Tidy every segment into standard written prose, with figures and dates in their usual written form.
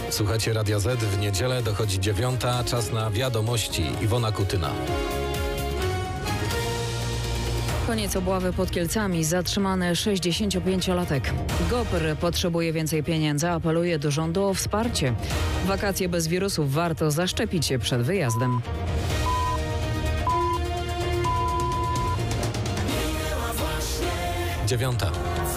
Słuchajcie Radia Z, w niedzielę dochodzi 9, czas na wiadomości. Iwona Kutyna. Koniec obławy pod Kielcami. Zatrzymany 65-latek. GOPR potrzebuje więcej pieniędzy, apeluje do rządu o wsparcie. Wakacje bez wirusów, warto zaszczepić się przed wyjazdem. Dziewiąta.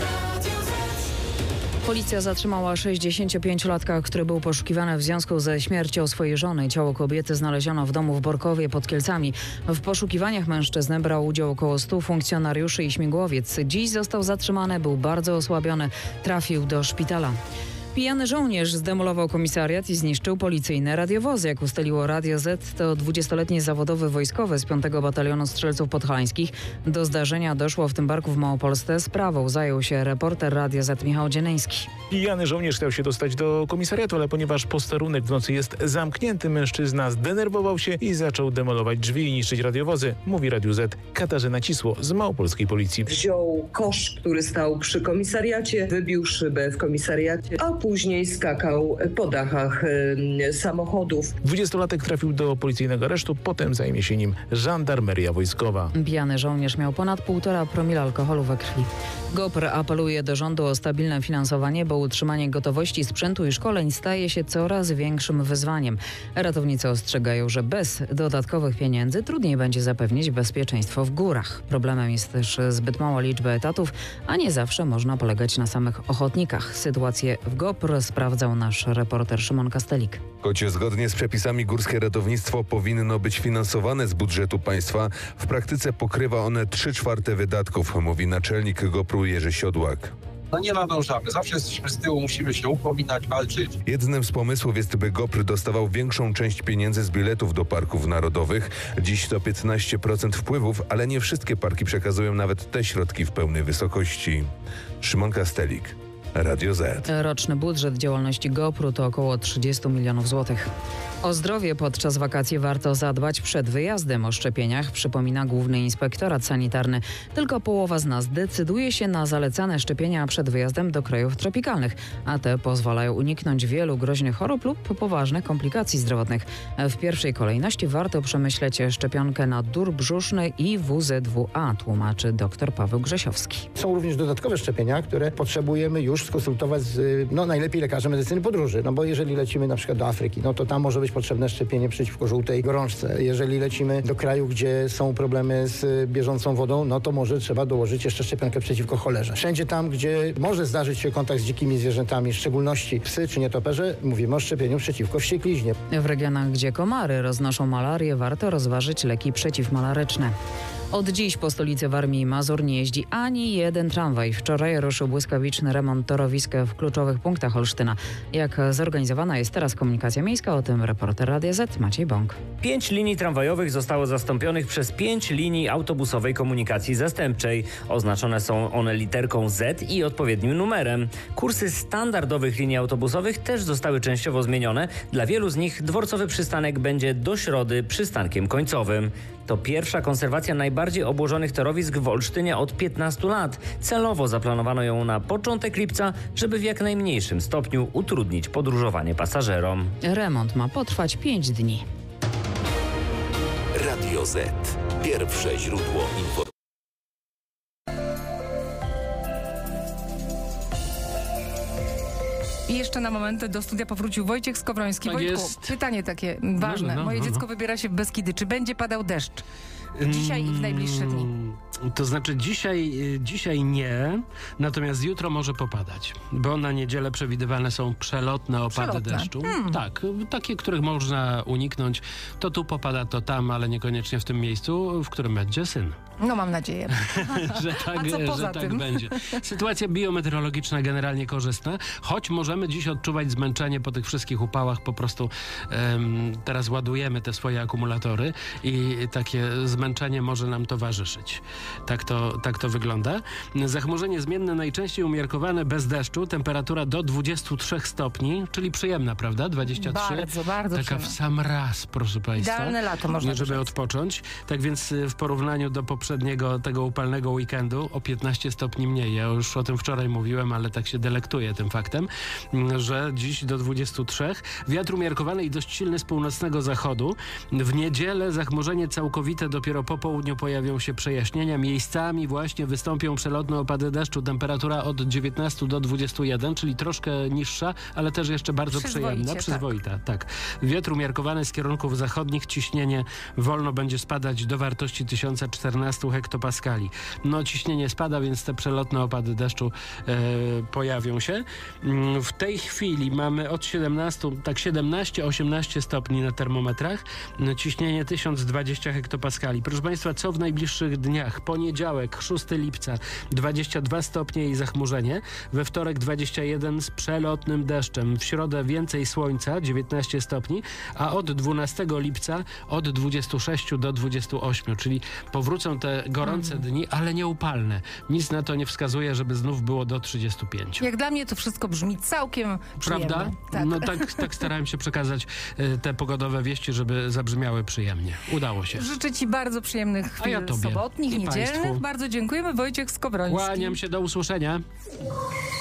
Policja zatrzymała 65-latka, który był poszukiwany w związku ze śmiercią swojej żony. Ciało kobiety znaleziono w domu w Borkowie pod Kielcami. W poszukiwaniach mężczyzny brał udział około 100 funkcjonariuszy i śmigłowiec. Dziś został zatrzymany, był bardzo osłabiony. Trafił do szpitala. Pijany żołnierz zdemolował komisariat i zniszczył policyjne radiowozy. Jak ustaliło Radio Z, to 20-letni zawodowy wojskowy z 5. Batalionu Strzelców Podhalańskich. Do zdarzenia doszło w tym barku w Małopolsce. Sprawą zajął się reporter Radia Z Michał Dzieneński. Pijany żołnierz chciał się dostać do komisariatu, ale ponieważ posterunek w nocy jest zamknięty, mężczyzna zdenerwował się i zaczął demolować drzwi i niszczyć radiowozy, mówi Radiu Z Katarzyna Cisło z małopolskiej policji. Wziął kosz, który stał przy komisariacie, wybił szybę w komisariacie, a później skakał po dachach samochodów. 20-latek trafił do policyjnego aresztu, potem zajmie się nim żandarmeria wojskowa. Pijany żołnierz miał ponad 1,5 promila alkoholu we krwi. GOPR apeluje do rządu o stabilne finansowanie, bo utrzymanie gotowości sprzętu i szkoleń staje się coraz większym wyzwaniem. Ratownicy ostrzegają, że bez dodatkowych pieniędzy trudniej będzie zapewnić bezpieczeństwo w górach. Problemem jest też zbyt mała liczba etatów, a nie zawsze można polegać na samych ochotnikach. Sytuację w GOPR sprawdzał nasz reporter Szymon Kastelik. Choć zgodnie z przepisami górskie ratownictwo powinno być finansowane z budżetu państwa, w praktyce pokrywa one 3/4 wydatków, mówi naczelnik GOPR-u Jerzy Siodłak. Nie nadążamy. Zawsze jesteśmy z tyłu, musimy się upominać, walczyć. Jednym z pomysłów jest, by GOPR dostawał większą część pieniędzy z biletów do parków narodowych. Dziś to 15% wpływów, ale nie wszystkie parki przekazują nawet te środki w pełnej wysokości. Szymon Kastelik, Radio Z. Roczny budżet działalności GOPR-u to około 30 milionów złotych. O zdrowie podczas wakacji warto zadbać przed wyjazdem. O szczepieniach przypomina Główny Inspektorat Sanitarny. Tylko połowa z nas decyduje się na zalecane szczepienia przed wyjazdem do krajów tropikalnych, a te pozwalają uniknąć wielu groźnych chorób lub poważnych komplikacji zdrowotnych. W pierwszej kolejności warto przemyśleć szczepionkę na dur brzuszny i WZW-A, tłumaczy dr Paweł Grzesiowski. Są również dodatkowe szczepienia, które potrzebujemy już skonsultować z najlepiej lekarzem medycyny podróży. Bo jeżeli lecimy na przykład do Afryki, to tam może być potrzebne szczepienie przeciwko żółtej gorączce. Jeżeli lecimy do kraju, gdzie są problemy z bieżącą wodą, to może trzeba dołożyć jeszcze szczepionkę przeciwko cholerze. Wszędzie tam, gdzie może zdarzyć się kontakt z dzikimi zwierzętami, w szczególności psy czy nietoperze, mówimy o szczepieniu przeciwko wściekliźnie. W regionach, gdzie komary roznoszą malarię, warto rozważyć leki przeciwmalaryczne. Od dziś po stolicy Warmii i Mazur nie jeździ ani jeden tramwaj. Wczoraj ruszył błyskawiczny remont torowisk w kluczowych punktach Olsztyna. Jak zorganizowana jest teraz komunikacja miejska? O tym reporter Radia Z Maciej Bąk. 5 linii tramwajowych zostało zastąpionych przez 5 linii autobusowej komunikacji zastępczej. Oznaczone są one literką Z i odpowiednim numerem. Kursy standardowych linii autobusowych też zostały częściowo zmienione. Dla wielu z nich dworcowy przystanek będzie do Środy przystankiem końcowym. To pierwsza konserwacja najbardziej obłożonych torowisk w Olsztynie od 15 lat. Celowo zaplanowano ją na początek lipca, żeby w jak najmniejszym stopniu utrudnić podróżowanie pasażerom. Remont ma potrwać 5 dni. Radio Z. Pierwsze źródło informacji. I jeszcze na moment do studia powrócił Wojciech Skowroński. Tak Wojtku, jest. pytanie takie ważne. Moje dziecko wybiera się w Beskidy. Czy będzie padał deszcz? Dzisiaj i w najbliższe dni. To znaczy dzisiaj nie, natomiast jutro może popadać, bo na niedzielę przewidywane są przelotne opady deszczu. Tak, takie, których można uniknąć. To tu popada, to tam, ale niekoniecznie w tym miejscu, w którym będzie syn. No mam nadzieję. że tak będzie. Sytuacja biometeorologiczna generalnie korzystna, choć możemy dziś odczuwać zmęczenie po tych wszystkich upałach. Po prostu teraz ładujemy te swoje akumulatory i takie zmęczenie może nam towarzyszyć. Tak to wygląda. Zachmurzenie zmienne, najczęściej umiarkowane, bez deszczu. Temperatura do 23 stopni, czyli przyjemna, prawda? 23. Bardzo taka przyjemna. w sam raz, proszę Państwa. Idealne lato można żeby odpocząć. Tak więc w porównaniu do poprzedniego poprzedniego, tego upalnego weekendu, o 15 stopni mniej. Ja już o tym wczoraj mówiłem, ale tak się delektuję tym faktem, że dziś do 23. Wiatr umiarkowany i dość silny z północnego zachodu. W niedzielę zachmurzenie całkowite, dopiero po południu pojawią się przejaśnienia. Miejscami właśnie wystąpią przelotne opady deszczu. Temperatura od 19 do 21, czyli troszkę niższa, ale też jeszcze bardzo przyjemna. Przyzwoita, tak. Wiatr umiarkowany z kierunków zachodnich. Ciśnienie wolno będzie spadać do wartości 1014 hektopaskali. No ciśnienie spada, więc te przelotne opady deszczu pojawią się. W tej chwili mamy od 17-18 stopni na termometrach. Ciśnienie 1020 hektopaskali. Proszę Państwa, co w najbliższych dniach? Poniedziałek, 6 lipca, 22 stopnie i zachmurzenie. We wtorek 21 z przelotnym deszczem. W środę więcej słońca, 19 stopni, a od 12 lipca od 26 do 28, czyli powrócą te gorące dni, ale nieupalne. Nic na to nie wskazuje, żeby znów było do 35. Jak dla mnie to wszystko brzmi całkiem przyjemnie. Prawda? Tak. No tak starałem się przekazać te pogodowe wieści, żeby zabrzmiały przyjemnie. Udało się. Życzę Ci bardzo przyjemnych chwil sobotnich, niedzielnych. Państwu. Bardzo dziękujemy. Wojciech Skowroński. Kłaniam się, do usłyszenia.